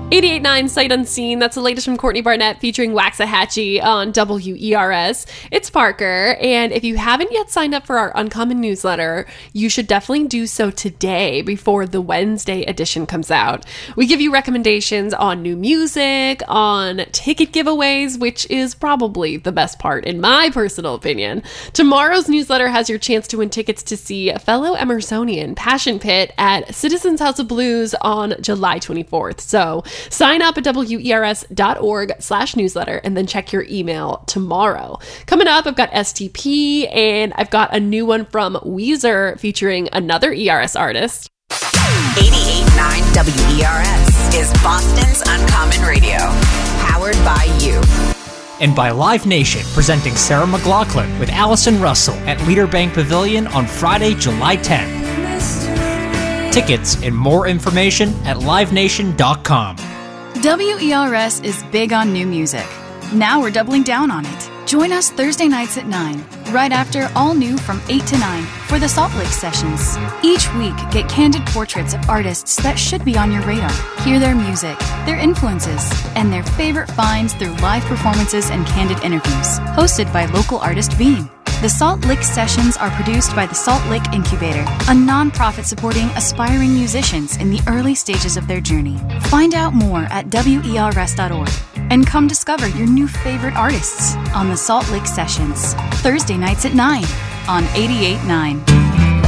88.9 Sight Unseen, that's the latest from Courtney Barnett featuring Waxahachie on WERS. It's Parker, and if you haven't yet signed up for our Uncommon newsletter, you should definitely do so today before the Wednesday edition comes out. We give you recommendations on new music, on ticket giveaways, which is probably the best part in my personal opinion. Tomorrow's newsletter has your chance to win tickets to see fellow Emersonian Passion Pit at Citizens House of Blues on July 24th. So sign up at wers.org/newsletter and then check your email tomorrow. Coming up, I've got STP and I've got a new one from Weezer featuring another ERS artist. 88.9 WERS is Boston's Uncommon Radio, powered by you. And by Live Nation, presenting Sarah McLachlan with Allison Russell at Leader Bank Pavilion on Friday, July 10th. Tickets and more information at livenation.com. WERS is big on new music. Now we're doubling down on it. Join us Thursday nights at 9, right after All New from 8 to 9 for the Salt Lake Sessions. Each week, get candid portraits of artists that should be on your radar. Hear their music, their influences, and their favorite finds through live performances and candid interviews. Hosted by local artist Beam. The Salt Lake Sessions are produced by the Salt Lake Incubator, a nonprofit supporting aspiring musicians in the early stages of their journey. Find out more at WERS.org and come discover your new favorite artists on the Salt Lake Sessions, Thursday nights at 9 on 88.9.